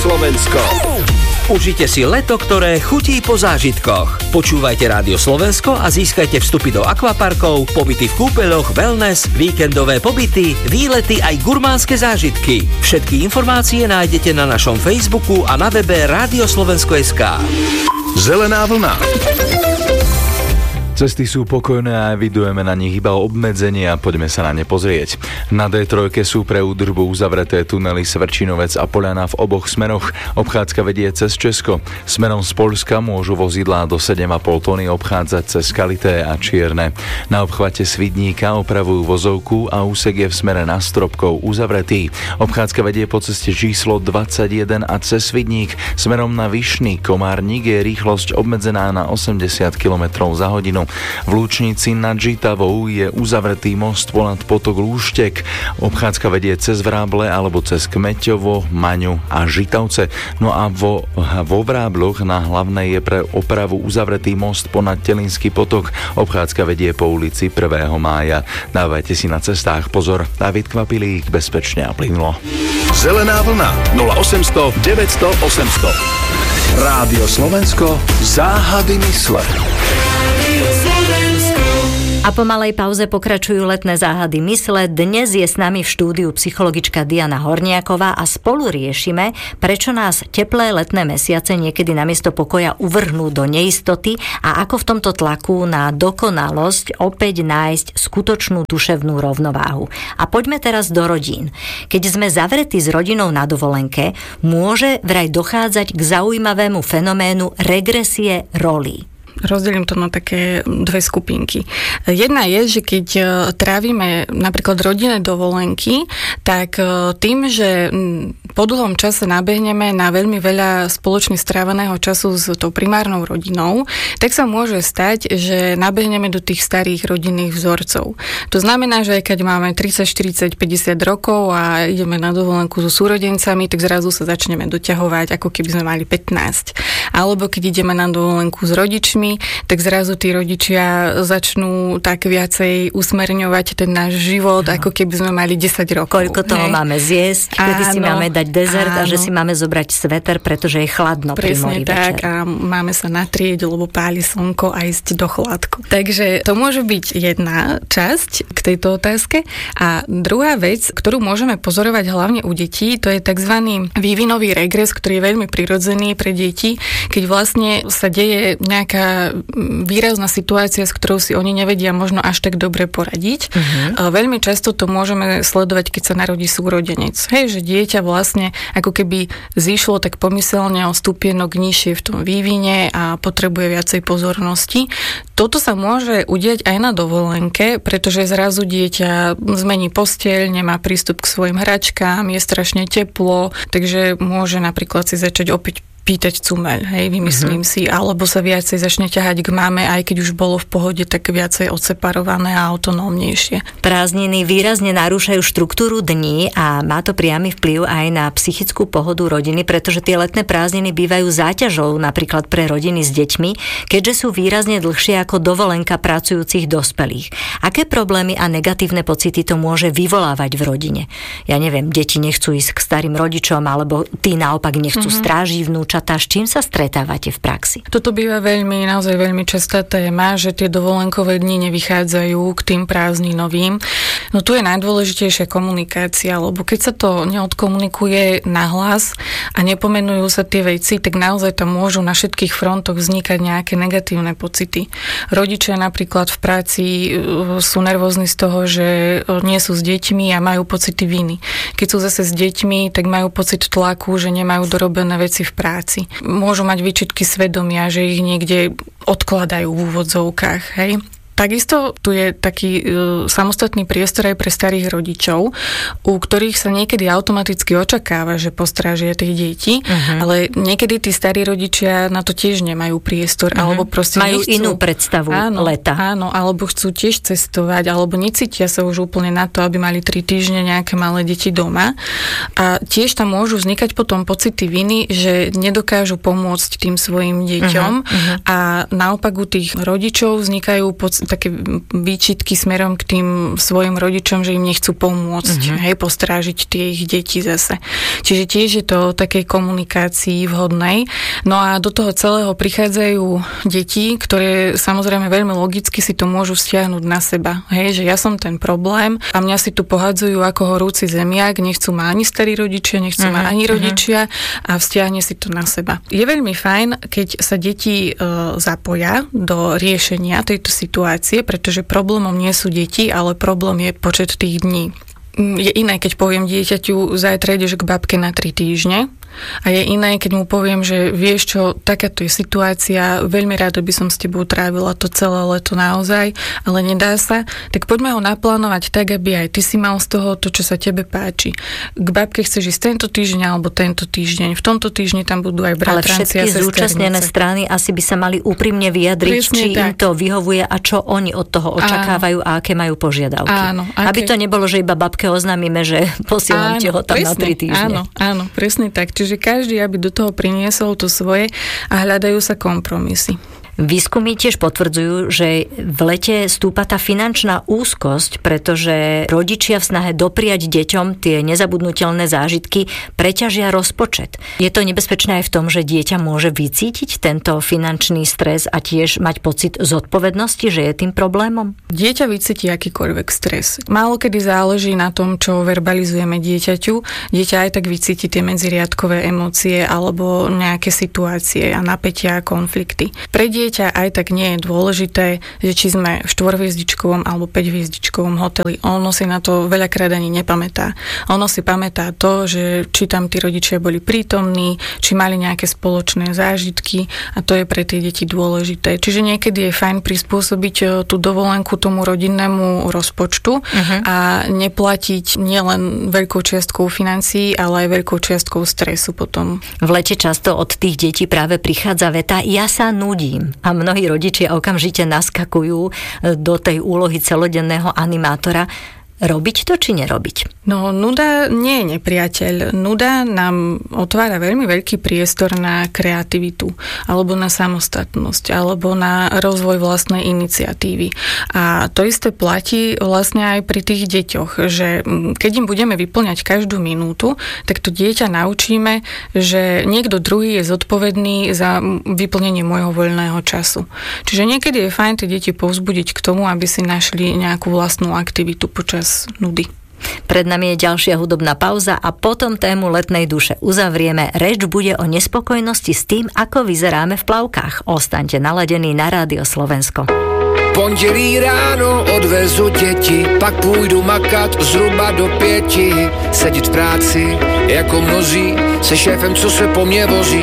Slovensko. Užite si leto, ktoré chutí po zážitkoch. Počúvajte Rádio Slovensko a získajte vstupy do akvaparkov, pobyty v kúpeľoch, wellness, víkendové pobyty, výlety aj gurmánske zážitky. Všetky informácie nájdete na našom Facebooku a na webe Radioslovensko.sk. Zelená vlna. Cesty sú pokojné a evidujeme na nich iba obmedzenia, poďme sa na ne pozrieť. Na D3 sú pre údržbu uzavreté tunely Svrčinovec a Poľana v oboch smeroch. Obchádzka vedie cez Česko. Smerom z Poľska môžu vozidlá do 7,5 tony obchádzať cez Kalité a Čierne. Na obchvate Svidníka opravujú vozovku a úsek je v smere na Stropkov uzavretý. Obchádzka vedie po ceste číslo 21 a cez Svidník. Smerom na Vyšný Komárnik je rýchlosť obmedzená na 80 km za hodinu. V Lúčnici nad Žitavou je uzavretý most ponad potok Lúštek. Obchádzka vedie cez Vráble alebo cez Kmeťovo, Maňu a Žitavce. No a vo Vrábloch na Hlavnej je pre opravu uzavretý most ponad Telinský potok. Obchádzka vedie po ulici 1. mája. Dávajte si na cestách pozor. Dávid Kvapilík, bezpečne a plynulo. Zelená vlna 0800 900 800. Rádio Slovensko, záhady mysle. A po malej pauze pokračujú letné záhady mysle. Dnes je s nami v štúdiu psychologička Diana Horniaková a spolu riešime, prečo nás teplé letné mesiace niekedy namiesto pokoja uvrhnú do neistoty a ako v tomto tlaku na dokonalosť opäť nájsť skutočnú duševnú rovnováhu. A poďme teraz do rodín. Keď sme zavretí s rodinou na dovolenke, môže vraj dochádzať k zaujímavému fenoménu regresie rolí. Rozdelím to na také dve skupinky. Jedna je, že keď trávime napríklad rodinné dovolenky, tak tým, že po dlhom čase nabehneme na veľmi veľa spoločne stráveného času s tou primárnou rodinou, tak sa môže stať, že nabehneme do tých starých rodinných vzorcov. To znamená, že keď máme 30, 40, 50 rokov a ideme na dovolenku so súrodencami, tak zrazu sa začneme doťahovať, ako keby sme mali 15. Alebo keď ideme na dovolenku s rodičmi, tak zrazu tí rodičia začnú tak viacej usmerňovať ten náš život, ako keby sme mali 10 rokov. Koľko toho máme zjesť, kedy si máme dať dezert a že si máme zobrať sveter, pretože je chladno pri mori večer. Presne tak, a máme sa natrieť, lebo páli slnko a ísť do chladku. Takže to môže byť jedna časť k tejto otázke. A druhá vec, ktorú môžeme pozorovať hlavne u detí, to je tzv. Vývinový regres, ktorý je veľmi prirodzený pre deti, keď vlastne sa deje nejaká výrazná situácia, s ktorou si oni nevedia možno až tak dobre poradiť. Veľmi často to môžeme sledovať, keď sa narodí súrodenec. Hej, že dieťa vlastne ako keby zišlo tak pomyselne o stupienok nižšie v tom vývine a potrebuje viacej pozornosti. Toto sa môže udiať aj na dovolenke, pretože zrazu dieťa zmení posteľ, nemá prístup k svojim hračkám, je strašne teplo, takže môže napríklad si začať opäť pýtať cumeľ, hej, vymyslím si, alebo sa viacej začne ťahať k mame, aj keď už bolo v pohode, tak viacej odseparované a autonómnejšie. Prázdniny výrazne narúšajú štruktúru dní a má to priamy vplyv aj na psychickú pohodu rodiny, pretože tie letné prázdniny bývajú záťažou napríklad pre rodiny s deťmi, keďže sú výrazne dlhšie ako dovolenka pracujúcich dospelých. Aké problémy a negatívne pocity to môže vyvolávať v rodine? Ja neviem, deti nechcú ísť k starým rodičom, alebo tí naopak nechcú strážiť vnúčatá. S čím sa stretávate v praxi? Toto býva naozaj veľmi častá téma, že tie dovolenkové dni nevychádzajú k tým prázdninovým. No tu je najdôležitejšia komunikácia, lebo keď sa to neodkomunikuje nahlas a nepomenujú sa tie veci, tak naozaj tam môžu na všetkých frontoch vznikať nejaké negatívne pocity. Rodičia napríklad v práci sú nervózni z toho, že nie sú s deťmi a majú pocity viny. Keď sú zase s deťmi, tak majú pocit tlaku, že nemajú dorobené veci v práci. Môžu mať výčitky svedomia, že ich niekde odkladajú v úvodzovkách, hej. Takisto tu je taký samostatný priestor aj pre starých rodičov, u ktorých sa niekedy automaticky očakáva, že postrážia tých detí, ale niekedy tí starí rodičia na to tiež nemajú priestor, alebo proste majú inú predstavu leta. Áno, alebo chcú tiež cestovať, alebo necítia sa už úplne na to, aby mali 3 týždne nejaké malé deti doma. A tiež tam môžu vznikať potom pocity viny, že nedokážu pomôcť tým svojim deťom a naopak u tých rodičov vznikajú také výčitky smerom k tým svojim rodičom, že im nechcú pomôcť, postrážiť tie ich deti zase. Čiže tiež je to o takej komunikácii vhodnej. No a do toho celého prichádzajú deti, ktoré samozrejme veľmi logicky si to môžu stiahnuť na seba. Hej, že ja som ten problém a mňa si tu pohádzajú ako horúci zemiak, nechcú ma ani starí rodičia, nechcú ma ani rodičia a vzťahne si to na seba. Je veľmi fajn, keď sa deti zapoja do riešenia tejto situácie, pretože problémom nie sú deti, ale problém je počet tých dní. Je iné, keď poviem dieťaťu, zajtra ideš k babke na 3 týždne. A je iné, keď mu poviem, že vieš čo, takáto je situácia, veľmi rada by som s tebou trávila to celé leto naozaj, ale nedá sa, tak poďme ho naplánovať tak, aby aj ty si mal z toho to, čo sa tebe páči. K babke chceš ísť tento týždeň alebo tento týždeň. V tomto týždni tam budú aj bratranci a sesternice. Ale všetky zúčastnené strany asi by sa mali úprimne vyjadriť, presne či tak im to vyhovuje a čo oni od toho očakávajú a aké majú požiadavky. Áno, aby to nebolo, že iba babke oznámime, že posielam ho tam na 3 týždne. Áno, presne tak. Čiže každý, aby do toho priniesol to svoje a hľadajú sa kompromisy. Výskumy tiež potvrdzujú, že v lete stúpa tá finančná úzkosť, pretože rodičia v snahe dopriať deťom tie nezabudnutelné zážitky preťažia rozpočet. Je to nebezpečné aj v tom, že dieťa môže vycítiť tento finančný stres a tiež mať pocit zodpovednosti, že je tým problémom? Dieťa vycíti akýkoľvek stres. Málo kedy záleží na tom, čo verbalizujeme dieťaťu. Dieťa aj tak vycíti tie medziriadkové emócie alebo nejaké situácie a napätia a konflikty. Pre dieťa aj tak nie je dôležité, že či sme v 4-hviezdičkovom alebo 5-hviezdičkovom hoteli. Ono si na to veľakrát ani nepamätá. Ono si pamätá to, že či tam tí rodičia boli prítomní, či mali nejaké spoločné zážitky a to je pre tie deti dôležité. Čiže niekedy je fajn prispôsobiť tú dovolenku tomu rodinnému rozpočtu a neplatiť nielen veľkou čiastkou financií, ale aj veľkou čiastkou stresu potom. V lete často od tých detí práve prichádza veta: ja sa nudím. A mnohí rodičia okamžite naskakujú do tej úlohy celodenného animátora. Robiť to, či nerobiť? No, nuda nie je nepriateľ. Nuda nám otvára veľmi veľký priestor na kreativitu, alebo na samostatnosť, alebo na rozvoj vlastnej iniciatívy. A to isté platí vlastne aj pri tých deťoch, že keď im budeme vyplňať každú minútu, tak to dieťa naučíme, že niekto druhý je zodpovedný za vyplnenie môjho voľného času. Čiže niekedy je fajn tie deti povzbudiť k tomu, aby si našli nejakú vlastnú aktivitu počas nudy. Pred nami je ďalšia hudobná pauza a potom tému letnej duše uzavrieme. Reč bude o nespokojnosti s tým, ako vyzeráme v plavkách. Ostaňte naladení na Rádio Slovensko. Pondělí ráno odvezu děti, pak půjdu makat zhruba do 5. Sedět v práci jako mnozí, se šéfem, co se po mně vozí.